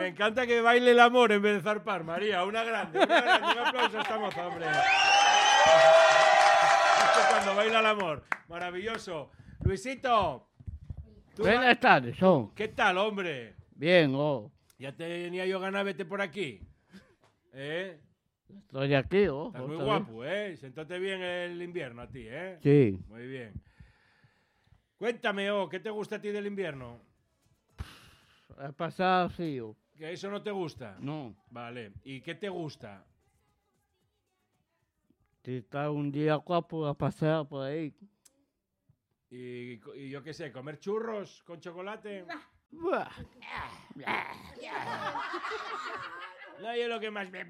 Me encanta que baile el amor en vez de zarpar, María. Una grande. Un aplauso a esta moza, hombre. Esto es cuando baila el amor. Maravilloso. Luisito. Buenas tardes, son. ¿Qué tal, hombre? Bien, oh. Ya tenía yo ganas de vete por aquí. ¿Eh? Estoy aquí, oh. Estás muy guapo, ¿eh? Sentate bien el invierno a ti, ¿eh? Sí. Muy bien. Cuéntame, ¿qué te gusta a ti del invierno? He pasado frío. ¿Que eso no te gusta? No. Vale. ¿Y qué te gusta? Si está un día guapo a pasar por ahí. Y yo qué sé, ¿comer churros con chocolate? Buah. No, yo lo que más me...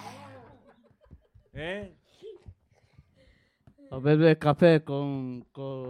¿Eh? A beber café con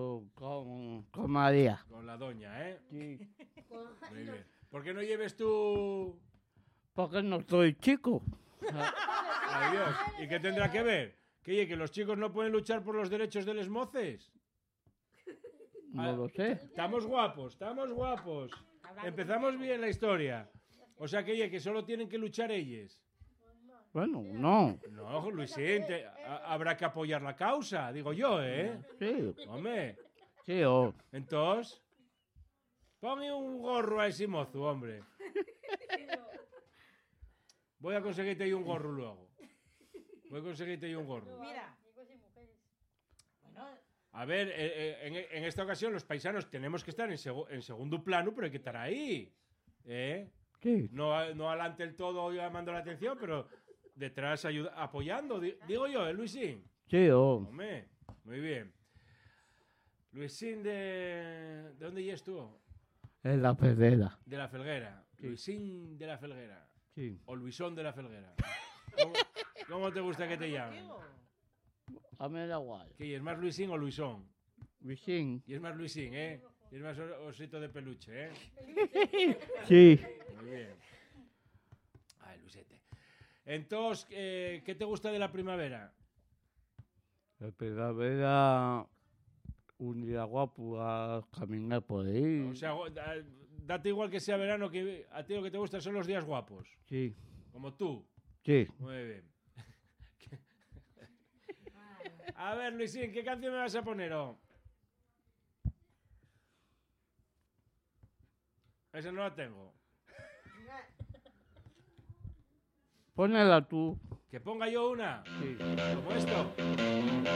María. Con la doña, ¿eh? Sí. Muy bien. ¿Por qué no lleves tú... Porque no soy chico. Adiós. ¿Y qué tendrá que ver? ¿Que los chicos no pueden luchar por los derechos de les moces? No lo sé. Estamos guapos, estamos guapos. Empezamos bien la historia. O sea que solo tienen que luchar ellos. Bueno, no. No, Luisín, habrá que apoyar la causa, digo yo, ¿eh? Sí. Hombre. Sí, oh. Entonces, ponme un gorro a ese mozo, hombre. Voy a conseguirte ahí un gorro luego. Voy a conseguirte ahí un gorro. Mira. A ver, en esta ocasión los paisanos tenemos que estar en segundo plano, pero hay que estar ahí. ¿Eh? Sí. No adelante el todo llamando la atención, pero detrás apoyando. Digo yo, Luisín. Sí, oh. Hombre, muy bien. Luisín, ¿de dónde ya estuvo? En la pedera. De la Felguera. Sí. Luisín de la Felguera. Sí. O Luisón de la Felguera. ¿Cómo te gusta que te llamen? A mí me da igual. ¿Qué es más Luisín o Luisón? Luisín. Y es más Luisín, ¿eh? Y es más osito de peluche, ¿eh? Sí. Muy bien. Ay, Luisete. Entonces, ¿qué te gusta de la primavera? La primavera, un día guapo a caminar por ahí. O sea, date igual que sea verano, que a ti lo que te gusta son los días guapos. Sí. Como tú. Sí. Muy bien. A ver, Luisín, ¿qué canción me vas a poner? Esa no la tengo. Ponela tú. ¿Que ponga yo una? Sí. ¿Como esto?